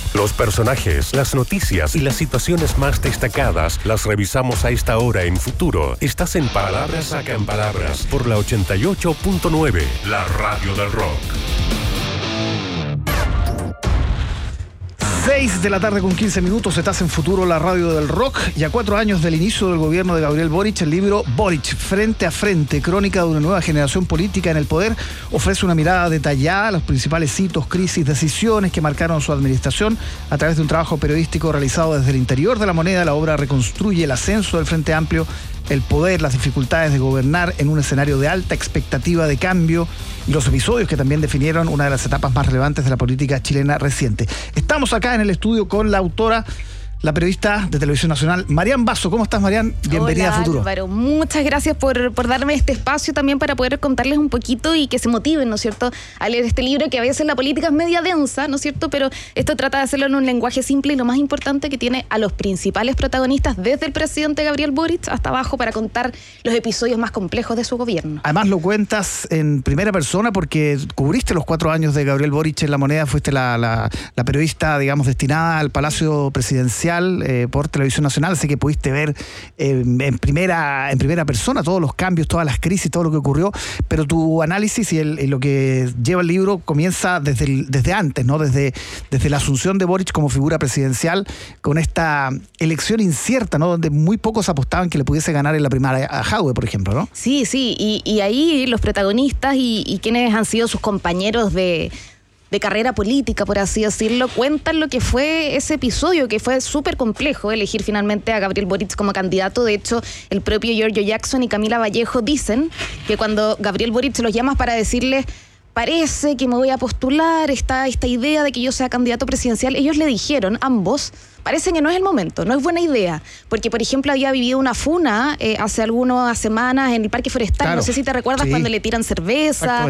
Los personajes, las noticias y las situaciones más destacadas las revisamos a esta hora en Futuro. Estás en Palabras Sacan Palabras por la 88.9, la radio del rock. 6 de la tarde con 15 minutos, estás en Futuro, la radio del rock. Y a 4 años del inicio del gobierno de Gabriel Boric, el libro Boric, Frente a Frente, crónica de una nueva generación política en el poder, ofrece una mirada detallada a los principales hitos, crisis, decisiones que marcaron su administración. A través de un trabajo periodístico realizado desde el interior de la moneda, la obra reconstruye el ascenso del Frente Amplio, el poder, las dificultades de gobernar en un escenario de alta expectativa de cambio y los episodios que también definieron una de las etapas más relevantes de la política chilena reciente. Estamos acá en el estudio con la autora, la periodista de Televisión Nacional, Marian Basso. ¿Cómo estás, Marian? Bienvenida. Hola, a Futuro. Álvaro, muchas gracias por darme este espacio también para poder contarles un poquito y que se motiven, ¿no es cierto?, a leer este libro, que a veces la política es media densa, ¿no es cierto?, pero esto trata de hacerlo en un lenguaje simple y lo más importante, que tiene a los principales protagonistas desde el presidente Gabriel Boric hasta abajo para contar los episodios más complejos de su gobierno. Además lo cuentas en primera persona porque cubriste los 4 años de Gabriel Boric en La Moneda, fuiste la periodista, digamos, destinada al Palacio Presidencial por Televisión Nacional, así que pudiste ver en primera persona todos los cambios, todas las crisis, todo lo que ocurrió, pero tu análisis y lo que lleva el libro comienza desde antes, ¿no? Desde la asunción de Boric como figura presidencial, con esta elección incierta, ¿no? Donde muy pocos apostaban que le pudiese ganar en la primaria a Jadwe, por ejemplo, ¿no? Sí, y ahí los protagonistas y quienes han sido sus compañeros de carrera política, por así decirlo, cuentan lo que fue ese episodio, que fue súper complejo elegir finalmente a Gabriel Boric como candidato. De hecho, el propio Giorgio Jackson y Camila Vallejo dicen que cuando Gabriel Boric los llama para decirles: parece que me voy a postular, esta idea de que yo sea candidato presidencial, ellos le dijeron, ambos, parece que no es el momento, no es buena idea, porque por ejemplo había vivido una funa hace algunas semanas en el Parque Forestal, claro. No sé si te recuerdas, sí. Cuando le tiran cerveza,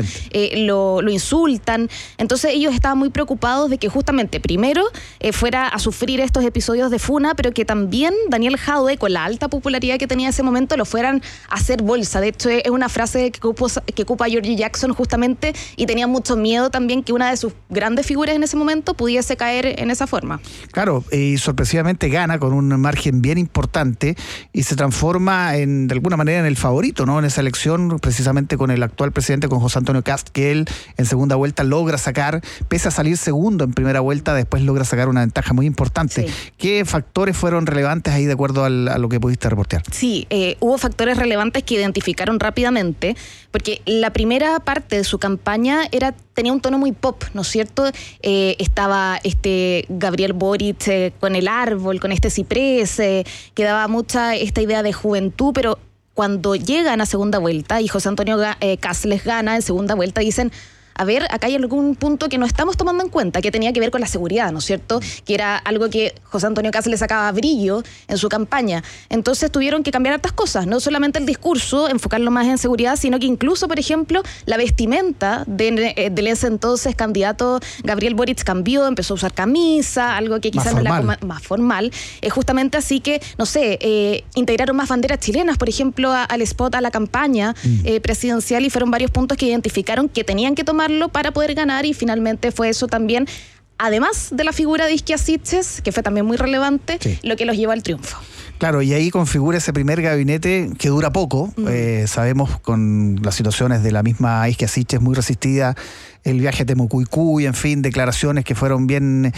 lo insultan. Entonces ellos estaban muy preocupados de que justamente primero fuera a sufrir estos episodios de funa, pero que también Daniel Jadwe, con la alta popularidad que tenía en ese momento, lo fueran a hacer bolsa. De hecho es una frase que ocupa Giorgio Jackson justamente, y tenía mucho miedo también que una de sus grandes figuras en ese momento pudiese caer en esa forma. Claro, y sorpresivamente gana con un margen bien importante y se transforma de alguna manera en el favorito, ¿no? En esa elección, precisamente con el actual presidente, con José Antonio Kast, que él en segunda vuelta logra sacar, pese a salir segundo en primera vuelta, después logra sacar una ventaja muy importante. Sí. ¿Qué factores fueron relevantes ahí de acuerdo a lo que pudiste reportear? Sí, hubo factores relevantes que identificaron rápidamente, porque la primera parte de su campaña tenía un tono muy pop, ¿no es cierto? Estaba Gabriel Boric con el árbol, con este ciprés, que daba mucha esta idea de juventud, pero cuando llegan a segunda vuelta y José Antonio Kast les gana en segunda vuelta, dicen: a ver, acá hay algún punto que no estamos tomando en cuenta, que tenía que ver con la seguridad, ¿no es cierto? Que era algo que José Antonio Kast le sacaba brillo en su campaña. Entonces tuvieron que cambiar hartas cosas, no solamente el discurso, enfocarlo más en seguridad, sino que incluso, por ejemplo, la vestimenta del ese entonces candidato Gabriel Boric cambió, empezó a usar camisa, algo que quizás no era más formal. Justamente así que, no sé, integraron más banderas chilenas, por ejemplo, al spot, a la campaña presidencial, y fueron varios puntos que identificaron que tenían que tomar para poder ganar, y finalmente fue eso también, además de la figura de Isquia Siches, que fue también muy relevante, sí, lo que los llevó al triunfo. Claro, y ahí configura ese primer gabinete que dura poco. Sabemos, con las situaciones de la misma Isquia Siches muy resistida, el viaje a Temucuicú, en fin, declaraciones que fueron bien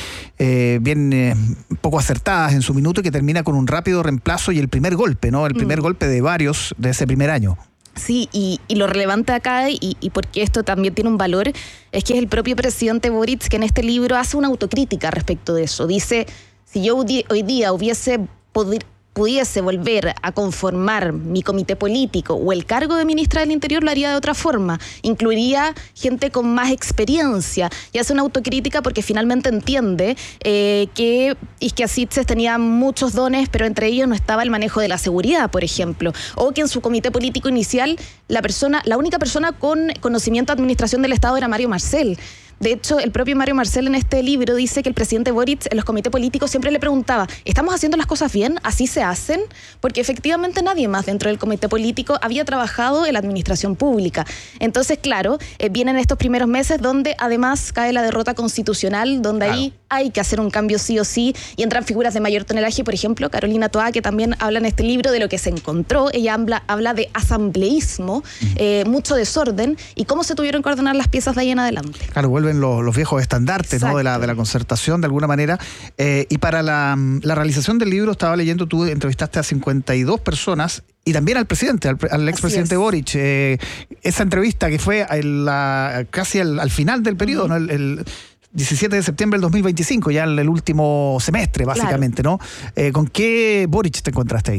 poco acertadas en su minuto, y que termina con un rápido reemplazo y el primer golpe, ¿no? El primer golpe de varios de ese primer año. Sí, y lo relevante acá, y porque esto también tiene un valor, es que es el propio presidente Boric que en este libro hace una autocrítica respecto de eso. Dice: si yo hoy día pudiese volver a conformar mi comité político o el cargo de ministra del Interior, lo haría de otra forma. Incluiría gente con más experiencia, y hace una autocrítica porque finalmente entiende que Isquia Siches tenía muchos dones, pero entre ellos no estaba el manejo de la seguridad, por ejemplo, o que en su comité político inicial la única persona con conocimiento de administración del Estado era Mario Marcel. De hecho, el propio Mario Marcel en este libro dice que el presidente Boric en los comités políticos siempre le preguntaba, ¿estamos haciendo las cosas bien? ¿Así se hacen? Porque efectivamente nadie más dentro del comité político había trabajado en la administración pública. Entonces, claro, vienen estos primeros meses donde además cae la derrota constitucional, donde ahí hay que hacer un cambio sí o sí, y entran figuras de mayor tonelaje, por ejemplo, Carolina Toá, que también habla en este libro de lo que se encontró. Ella habla de asambleísmo, mucho desorden, y cómo se tuvieron que ordenar las piezas de ahí en adelante. Claro, vuelven los viejos estandartes, ¿no? de la concertación, de alguna manera. Y para la realización del libro, estaba leyendo, tú entrevistaste a 52 personas, y también al presidente, al expresidente Boric. Esa entrevista que fue casi al final del periodo, ¿no? El 17 de septiembre del 2025, ya el último semestre, básicamente, claro. ¿No? ¿Con qué Boric te encontraste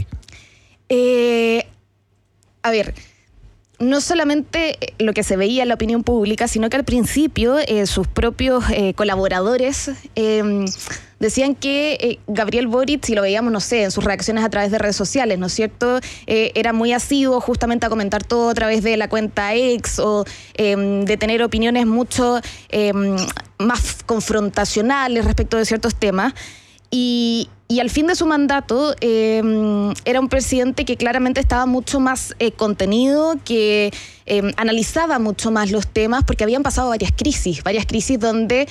ahí? A ver, no solamente lo que se veía en la opinión pública, sino que al principio sus propios colaboradores decían que Gabriel Boric, si lo veíamos, no sé, en sus reacciones a través de redes sociales, ¿no es cierto?, era muy asiduo justamente a comentar todo a través de la cuenta X, o de tener opiniones mucho más confrontacionales respecto de ciertos temas. Y al fin de su mandato era un presidente que claramente estaba mucho más contenido, que analizaba mucho más los temas, porque habían pasado varias crisis donde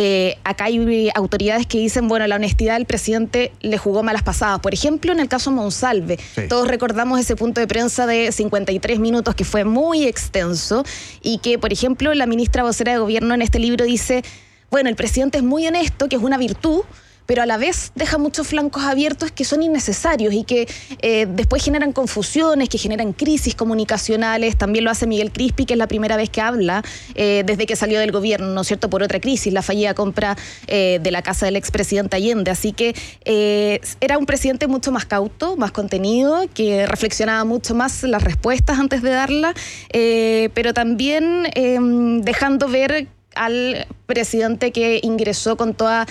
acá hay autoridades que dicen, bueno, la honestidad del presidente le jugó malas pasadas. Por ejemplo, en el caso Monsalve, sí. Todos recordamos ese punto de prensa de 53 minutos que fue muy extenso, y que, por ejemplo, la ministra vocera de gobierno en este libro dice, bueno, el presidente es muy honesto, que es una virtud, pero a la vez deja muchos flancos abiertos que son innecesarios y que después generan confusiones, que generan crisis comunicacionales. También lo hace Miguel Crispi, que es la primera vez que habla desde que salió del gobierno, ¿no es cierto?, por otra crisis, la fallida compra de la casa del expresidente Allende. Así que era un presidente mucho más cauto, más contenido, que reflexionaba mucho más las respuestas antes de darlas, pero también dejando ver al presidente que ingresó con toda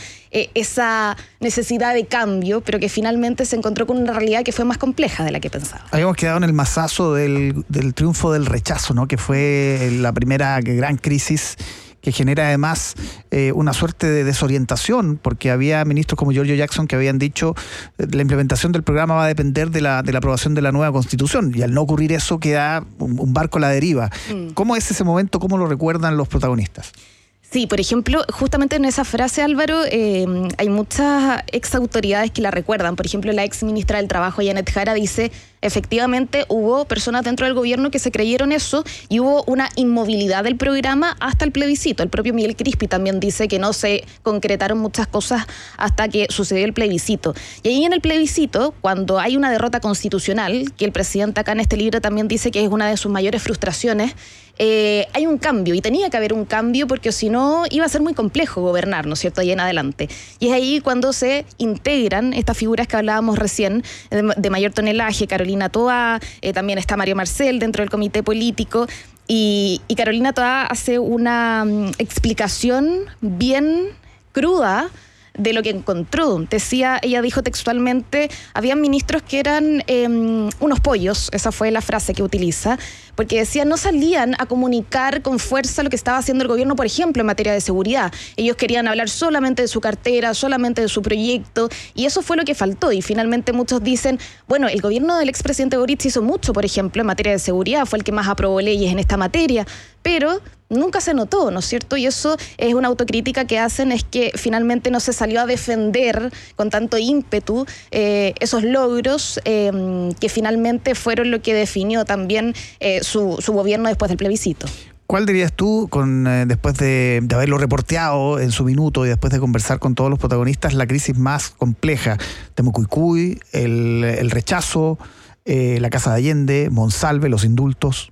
esa necesidad de cambio, pero que finalmente se encontró con una realidad que fue más compleja de la que pensaba. Habíamos quedado en el mazazo del triunfo del rechazo, ¿no?, que fue la primera gran crisis, que genera además una suerte de desorientación, porque había ministros como Giorgio Jackson que habían dicho la implementación del programa va a depender de la aprobación de la nueva Constitución, y al no ocurrir eso queda un barco a la deriva. ¿Cómo es ese momento? ¿Cómo lo recuerdan los protagonistas? Sí, por ejemplo, justamente en esa frase, Álvaro, hay muchas ex autoridades que la recuerdan. Por ejemplo, la ex ministra del Trabajo, Janet Jara, dice, efectivamente hubo personas dentro del gobierno que se creyeron eso, y hubo una inmovilidad del programa hasta el plebiscito. El propio Miguel Crispi también dice que no se concretaron muchas cosas hasta que sucedió el plebiscito. Y ahí en el plebiscito, cuando hay una derrota constitucional, que el presidente acá en este libro también dice que es una de sus mayores frustraciones, hay un cambio, y tenía que haber un cambio, porque si no iba a ser muy complejo gobernar, ¿no es cierto?, ahí en adelante. Y es ahí cuando se integran estas figuras que hablábamos recién, de mayor tonelaje, Carolina Toá, también está Mario Marcel dentro del comité político, y Carolina Toá hace una explicación bien cruda de lo que encontró. Ella dijo textualmente, habían ministros que eran unos pollos, esa fue la frase que utiliza, porque decía, no salían a comunicar con fuerza lo que estaba haciendo el gobierno, por ejemplo, en materia de seguridad. Ellos querían hablar solamente de su cartera, solamente de su proyecto, y eso fue lo que faltó. Y finalmente muchos dicen, bueno, el gobierno del expresidente Boric hizo mucho, por ejemplo, en materia de seguridad, fue el que más aprobó leyes en esta materia, pero nunca se notó, ¿no es cierto? Y eso es una autocrítica que hacen, es que finalmente no se salió a defender con tanto ímpetu esos logros que finalmente fueron lo que definió también su gobierno después del plebiscito. ¿Cuál dirías tú, después de haberlo reporteado en su minuto y después de conversar con todos los protagonistas, la crisis más compleja? Temucuicui, el rechazo, la Casa de Allende, Monsalve, los indultos.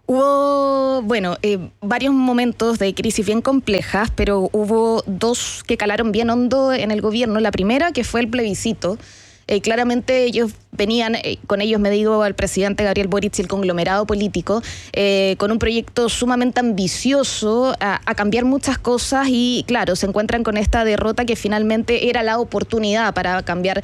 Hubo, varios momentos de crisis bien complejas, pero hubo dos que calaron bien hondo en el gobierno. La primera, que fue el plebiscito. Claramente ellos venían, con ellos me digo al presidente Gabriel Boric y el conglomerado político, con un proyecto sumamente ambicioso a cambiar muchas cosas, y claro, se encuentran con esta derrota que finalmente era la oportunidad para cambiar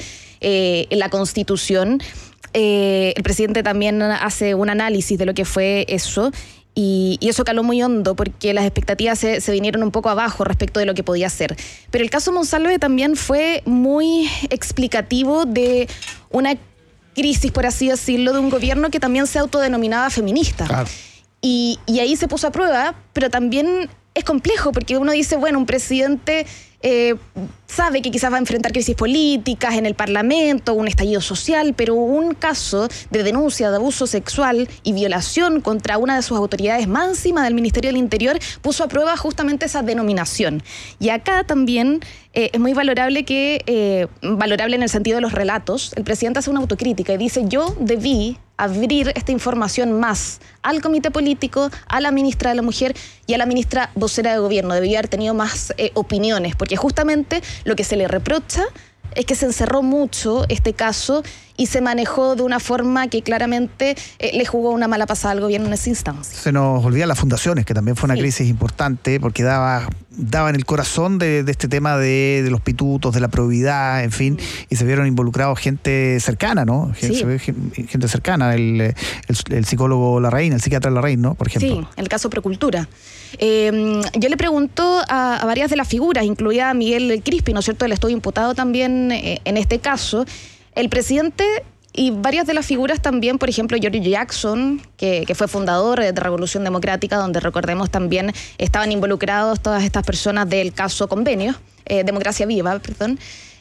la Constitución. El presidente también hace un análisis de lo que fue eso, y eso caló muy hondo porque las expectativas se vinieron un poco abajo respecto de lo que podía ser. Pero el caso Monsalve también fue muy explicativo de una crisis, por así decirlo, de un gobierno que también se autodenominaba feminista. Claro. Y ahí se puso a prueba, pero también es complejo porque uno dice, bueno, un presidente sabe que quizás va a enfrentar crisis políticas en el Parlamento, un estallido social, pero un caso de denuncia de abuso sexual y violación contra una de sus autoridades máximas del Ministerio del Interior puso a prueba justamente esa denominación. Y acá también es muy valorable valorable en el sentido de los relatos. El presidente hace una autocrítica y dice, yo debí abrir esta información más al comité político, a la ministra de la Mujer y a la ministra vocera de gobierno. Debía haber tenido más opiniones, porque justamente lo que se le reprocha es que se encerró mucho este caso y se manejó de una forma que claramente le jugó una mala pasada al gobierno en esa instancia. Se nos olvidan las fundaciones, que también fue una crisis importante, porque daban el corazón de este tema de los pitutos, de la probidad, en fin, y se vieron involucrados gente cercana, ¿no? Gente cercana, el psicólogo Larraín, el psiquiatra Larraín, ¿no? Por ejemplo. Sí, el caso Procultura. Yo le pregunto a varias de las figuras, incluida a Miguel Crispi, ¿no es cierto? Él estuvo imputado también en este caso. El presidente y varias de las figuras también, por ejemplo, George Jackson, que fue fundador de Revolución Democrática, donde recordemos también estaban involucrados todas estas personas del caso Convenio, Democracia Viva, perdón,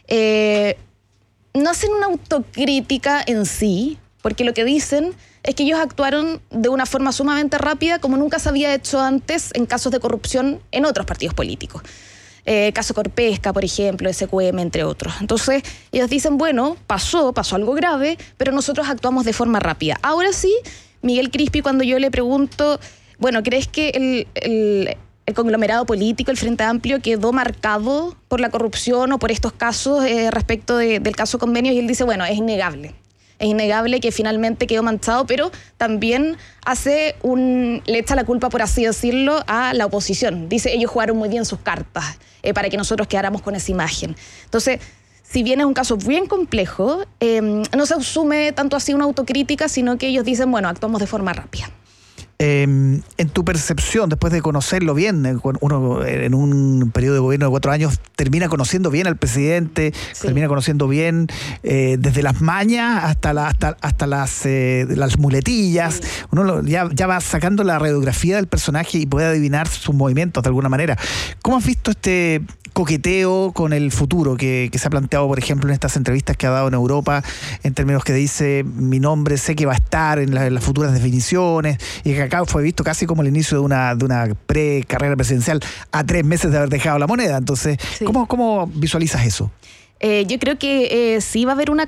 no hacen una autocrítica en sí, porque lo que dicen es que ellos actuaron de una forma sumamente rápida, como nunca se había hecho antes en casos de corrupción en otros partidos políticos. Caso Corpesca, por ejemplo, SQM, entre otros. Entonces, ellos dicen, bueno, pasó algo grave, pero nosotros actuamos de forma rápida. Ahora sí, Miguel Crispi, cuando yo le pregunto, bueno, ¿crees que el conglomerado político, el Frente Amplio, quedó marcado por la corrupción o por estos casos respecto del caso Convenio? Y él dice, bueno, es innegable. Es innegable que finalmente quedó manchado, pero también le echa la culpa, por así decirlo, a la oposición. Dice, ellos jugaron muy bien sus cartas para que nosotros quedáramos con esa imagen. Entonces, si bien es un caso bien complejo, no se asume tanto así una autocrítica, sino que ellos dicen, bueno, actuamos de forma rápida. En tu percepción, después de conocerlo bien, uno en un periodo de gobierno de 4 años termina conociendo bien al presidente, termina conociendo bien desde las mañas hasta las muletillas. Uno ya va sacando la radiografía del personaje y puede adivinar sus movimientos de alguna manera. ¿Cómo has visto este coqueteo con el futuro que se ha planteado, por ejemplo, en estas entrevistas que ha dado en Europa, en términos que dice, mi nombre sé que va a estar en las futuras definiciones, y que acá fue visto casi como el inicio de una pre-carrera presidencial a 3 meses de haber dejado la moneda? Entonces, ¿cómo visualizas eso? Yo creo que sí va a haber una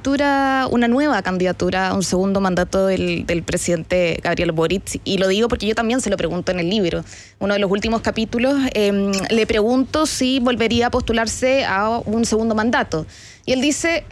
nueva candidatura a un segundo mandato del presidente Gabriel Boric, y lo digo porque yo también se lo pregunto en el libro. Uno de los últimos capítulos le pregunto si volvería a postularse a un segundo mandato. Y él dice,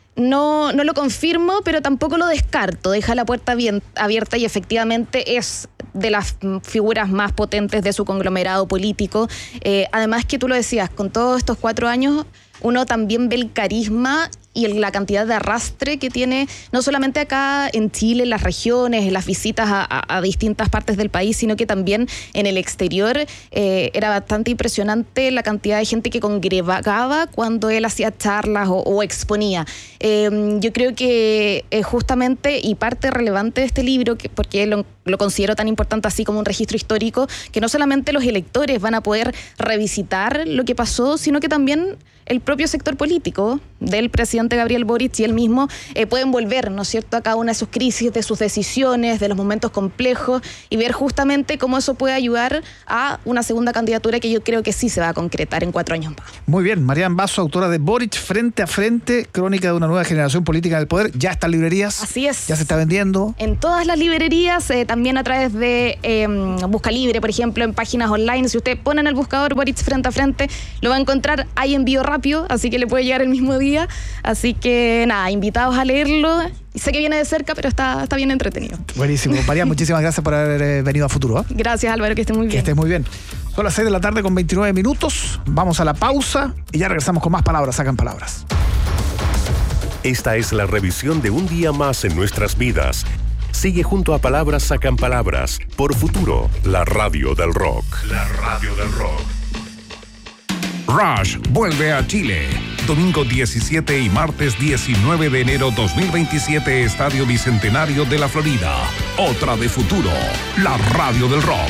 no lo confirmo, pero tampoco lo descarto. Deja la puerta abierta y efectivamente es de las figuras más potentes de su conglomerado político. Además que tú lo decías, con todos estos 4 años, uno también ve el carisma y la cantidad de arrastre que tiene, no solamente acá en Chile, en las regiones, en las visitas a distintas partes del país, sino que también en el exterior. Era bastante impresionante la cantidad de gente que congregaba cuando él hacía charlas o exponía. Yo creo que justamente, y parte relevante de este libro, porque lo considero tan importante así como un registro histórico, que no solamente los electores van a poder revisitar lo que pasó, sino que también el propio sector político del presidente Gabriel Boric y él mismo pueden volver, ¿no es cierto?, a cada una de sus crisis, de sus decisiones, de los momentos complejos, y ver justamente cómo eso puede ayudar a una segunda candidatura que yo creo que sí se va a concretar en 4 años más. Muy bien, Marian Basso, autora de Boric Frente a Frente, crónica de una nueva generación política del poder. Ya está en librerías. Así es. Ya se está vendiendo. En todas las librerías, también a través de Busca Libre, por ejemplo, en páginas online. Si usted pone en el buscador Boric Frente a Frente, lo va a encontrar. Hay envío rápido, así que le puede llegar el mismo día. Así que nada, invitados a leerlo. Sé que viene de cerca, pero está bien entretenido. Buenísimo. Marian, muchísimas gracias por haber venido a Futuro. Gracias, Álvaro, que estés muy bien. Que estés muy bien. Son las 6 de la tarde con 29 minutos. Vamos a la pausa y ya regresamos con más Palabras Sacan Palabras. Esta es la revisión de un día más en nuestras vidas. Sigue junto a Palabras Sacan Palabras por Futuro, la radio del rock. La radio del rock. Rush vuelve a Chile. Domingo 17 y martes 19 de enero 2027, Estadio Bicentenario de la Florida. Otra de Futuro, la radio del rock.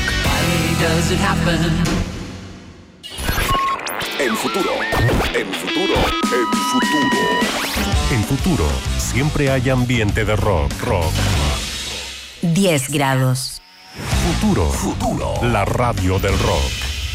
En Futuro, en Futuro, en Futuro. En Futuro, siempre hay ambiente de rock. 10 grados. Futuro, la radio del rock.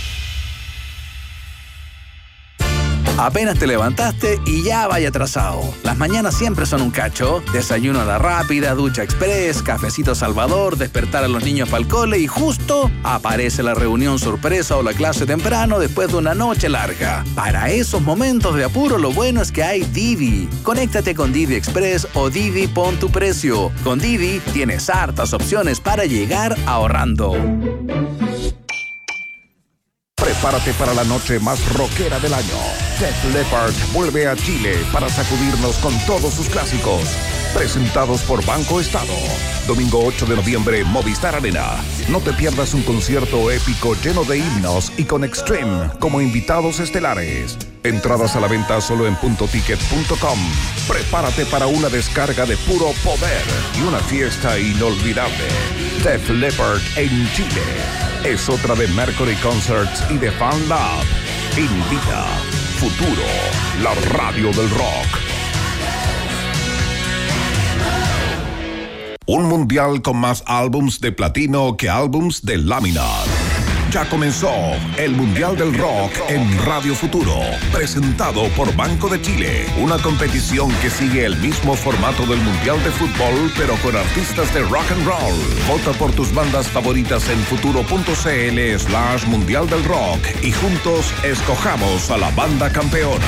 Apenas te levantaste y ya vaya atrasado. Las mañanas siempre son un cacho. Desayuno a la rápida, ducha express, cafecito Salvador, despertar a los niños para el cole y justo aparece la reunión sorpresa o la clase temprano después de una noche larga. Para esos momentos de apuro, lo bueno es que hay Didi. Conéctate con Didi Express o Didi Pon tu Precio. Con Didi tienes hartas opciones para llegar ahorrando. Prepárate para la noche más rockera del año. Def Leppard vuelve a Chile para sacudirnos con todos sus clásicos. Presentados por Banco Estado. Domingo 8 de noviembre, Movistar Arena. No te pierdas un concierto épico lleno de himnos y con Extreme como invitados estelares. Entradas a la venta solo en puntoticket.com. Prepárate para una descarga de puro poder y una fiesta inolvidable. Def Leppard en Chile. Es otra de Mercury Concerts y de Fan Lab. Invita Futuro, la radio del rock. Un mundial con más álbums de platino que álbums de lámina. Ya comenzó el Mundial del Rock en Radio Futuro, presentado por Banco de Chile. Una competición que sigue el mismo formato del Mundial de Fútbol, pero con artistas de rock and roll. Vota por tus bandas favoritas en futuro.cl/Mundial del Rock y juntos escojamos a la banda campeona.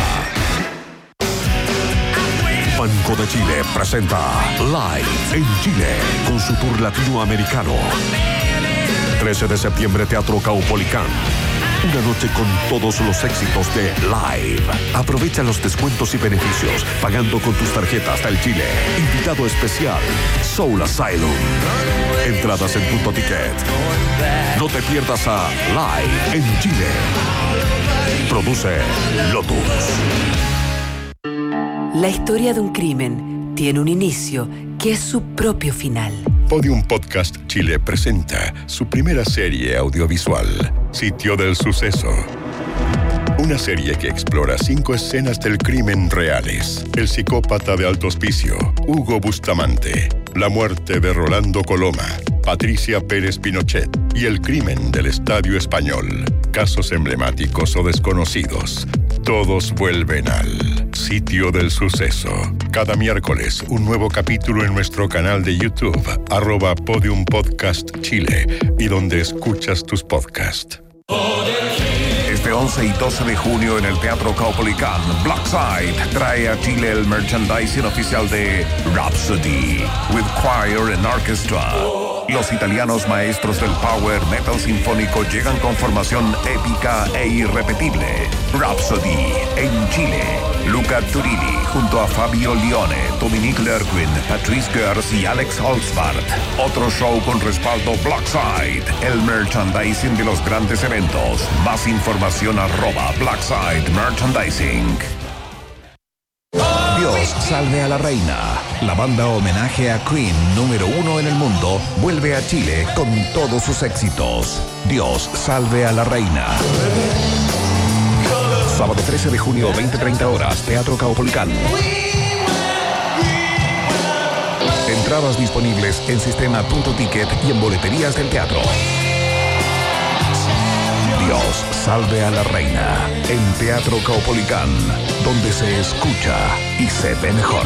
Banco de Chile presenta Live en Chile con su tour latinoamericano. 13 de septiembre, Teatro Caupolicán. Una noche con todos los éxitos de Live. Aprovecha los descuentos y beneficios pagando con tus tarjetas del Chile. Invitado especial, Soul Asylum. Entradas en Punto Ticket. No te pierdas a Live en Chile. Produce Lotus. La historia de un crimen tiene un inicio que es su propio final. Podium Podcast Chile presenta su primera serie audiovisual, Sitio del Suceso. Una serie que explora 5 escenas del crimen reales. El psicópata de Alto Hospicio, Hugo Bustamante, la muerte de Rolando Coloma, Patricia Pérez Pinochet y el crimen del Estadio Español. Casos emblemáticos o desconocidos. Todos vuelven al Sitio del Suceso. Cada miércoles, un nuevo capítulo en nuestro canal de YouTube, @Podium Podcast Chile, y donde escuchas tus podcasts. Este 11 y 12 de junio en el Teatro Caupolicán, Blackside trae a Chile el merchandising oficial de Rhapsody, with choir and orchestra. Los italianos maestros del power metal sinfónico llegan con formación épica e irrepetible. Rhapsody en Chile. Luca Turini junto a Fabio Lione, Dominique Lerquin, Patrice Gers y Alex Holzbart. Otro show con respaldo Blackside, el merchandising de los grandes eventos. Más información @Blackside Merchandising. Dios salve a la reina. La banda homenaje a Queen número 1 en el mundo vuelve a Chile con todos sus éxitos. Dios salve a la reina. Sábado 13 de junio, 20:30 horas, Teatro Caupolicán. Entradas disponibles en sistema.ticket y en boleterías del teatro. Dios salve a la reina en Teatro Caupolicán, donde se escucha y se ve mejor.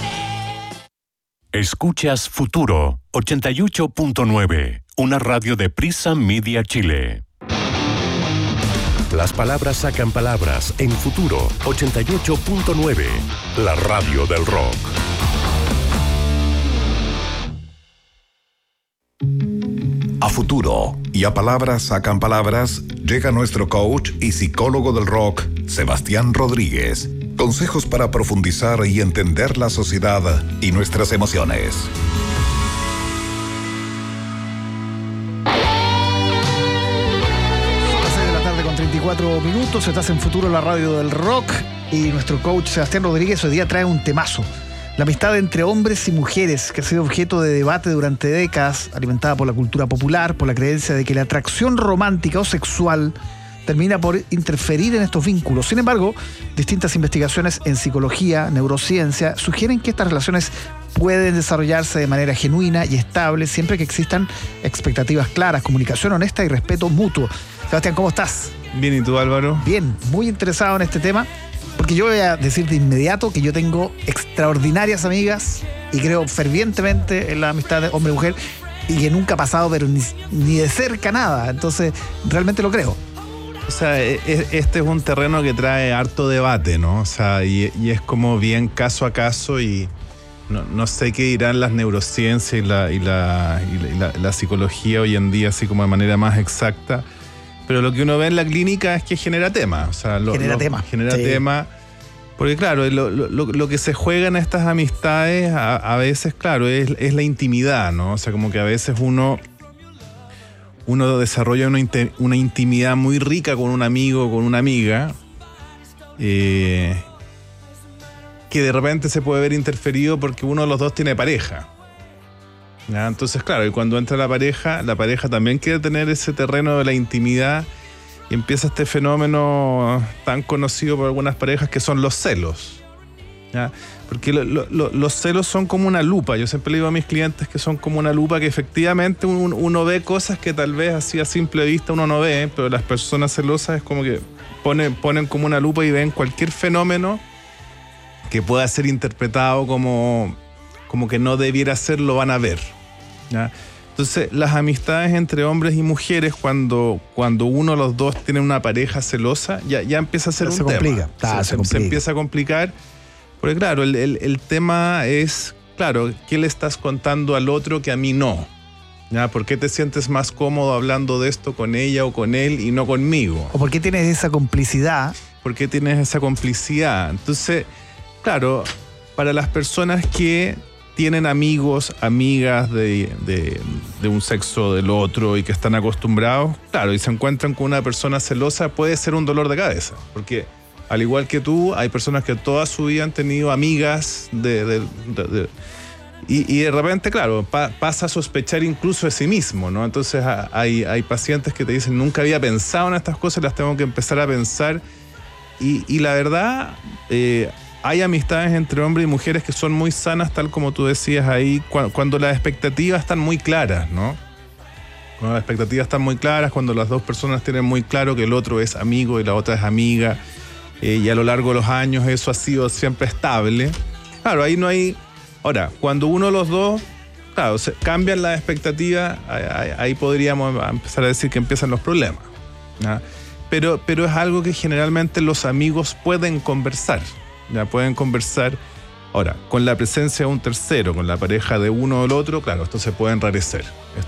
Escuchas Futuro 88.9, una radio de Prisa Media Chile. Las palabras sacan palabras en Futuro 88.9, la radio del rock. A Futuro y a Palabras Sacan Palabras llega nuestro coach y psicólogo del rock, Sebastián Rodríguez. Consejos para profundizar y entender la sociedad y nuestras emociones. 4 minutos, estás en Futuro, la radio del rock, y nuestro coach Sebastián Rodríguez hoy día trae un temazo. La amistad entre hombres y mujeres, que ha sido objeto de debate durante décadas, alimentada por la cultura popular, por la creencia de que la atracción romántica o sexual termina por interferir en estos vínculos. Sin embargo, distintas investigaciones en psicología, neurociencia, sugieren que estas relaciones pueden desarrollarse de manera genuina y estable siempre que existan expectativas claras, comunicación honesta y respeto mutuo. Sebastián, ¿cómo estás? Bien, ¿y tú, Álvaro? Bien, muy interesado en este tema, porque yo voy a decir de inmediato que yo tengo extraordinarias amigas y creo fervientemente en la amistad de hombre-mujer y que nunca ha pasado, pero ni de cerca nada. Entonces, realmente lo creo. O sea, este es un terreno que trae harto debate, ¿no? O sea, y es como bien caso a caso, y no sé qué dirán las neurociencias y la psicología hoy en día, así como de manera más exacta. Pero lo que uno ve en la clínica es que genera tema. O sea, genera sí. tema. Porque claro, lo que se juega en estas amistades a veces, claro, es la intimidad, ¿no? O sea, como que a veces uno desarrolla una intimidad muy rica con un amigo o con una amiga, que de repente se puede ver interferido porque uno de los dos tiene pareja. ¿Ya? Entonces, claro, y cuando entra la pareja también quiere tener ese terreno de la intimidad, y empieza este fenómeno tan conocido por algunas parejas que son los celos. ¿Ya? Porque los celos son como una lupa. Yo siempre le digo a mis clientes que son como una lupa, que efectivamente uno ve cosas que tal vez así a simple vista uno no ve, pero las personas celosas es como que ponen como una lupa y ven cualquier fenómeno que pueda ser interpretado como que no debiera ser, lo van a ver. ¿Ya? Entonces, las amistades entre hombres y mujeres, cuando uno de los dos tiene una pareja celosa, ya empieza a ser un tema. Se empieza a complicar. Porque claro, el tema es, claro, ¿qué le estás contando al otro que a mí no? ¿Ya? ¿Por qué te sientes más cómodo hablando de esto con ella o con él y no conmigo? ¿O por qué tienes esa complicidad? ¿Por qué tienes esa complicidad? Entonces, claro, para las personas que tienen amigos, amigas de un sexo del otro y que están acostumbrados, claro, y se encuentran con una persona celosa, puede ser un dolor de cabeza, porque al igual que tú, hay personas que toda su vida han tenido amigas y de repente, claro, pasa a sospechar incluso de sí mismo, ¿no? Entonces hay pacientes que te dicen, nunca había pensado en estas cosas, las tengo que empezar a pensar, y la verdad, hay amistades entre hombres y mujeres que son muy sanas, tal como tú decías ahí, cuando las expectativas están muy claras, ¿no? Cuando las expectativas están muy claras, cuando las dos personas tienen muy claro que el otro es amigo y la otra es amiga, y a lo largo de los años eso ha sido siempre estable. Claro, ahí no hay... Ahora, cuando uno de los dos, claro, cambian las expectativas, ahí podríamos empezar a decir que empiezan los problemas, ¿no? Pero es algo que generalmente los amigos pueden conversar. Ya pueden conversar. Ahora, con la presencia de un tercero, con la pareja de uno o el otro, claro, esto se puede enrarecer.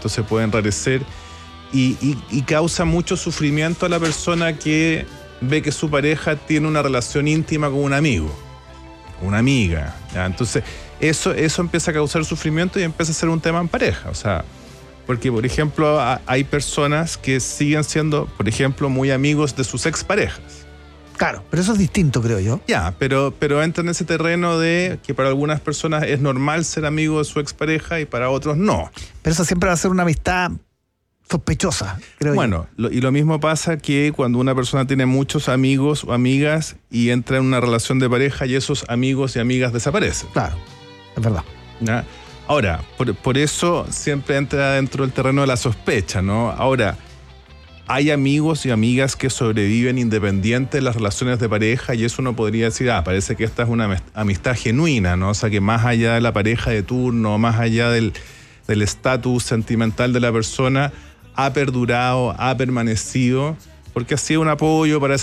Y causa mucho sufrimiento a la persona que ve que su pareja tiene una relación íntima con un amigo, una amiga. ¿Ya? Entonces, eso empieza a causar sufrimiento y empieza a ser un tema en pareja. O sea, porque, por ejemplo, hay personas que siguen siendo, por ejemplo, muy amigos de sus exparejas. Claro, pero eso es distinto, creo yo. Ya, pero entra en ese terreno de que para algunas personas es normal ser amigo de su expareja y para otros no. Pero eso siempre va a ser una amistad sospechosa, creo yo. Bueno, y lo mismo pasa que cuando una persona tiene muchos amigos o amigas y entra en una relación de pareja y esos amigos y amigas desaparecen. Claro, es verdad. ¿Ya? Ahora, por eso siempre entra dentro del terreno de la sospecha, ¿no? Ahora, hay amigos y amigas que sobreviven independiente de las relaciones de pareja, y eso uno podría decir, parece que esta es una amistad genuina, ¿no? O sea, que más allá de la pareja de turno, más allá del estatus sentimental de la persona, ha perdurado, ha permanecido, porque ha sido un apoyo para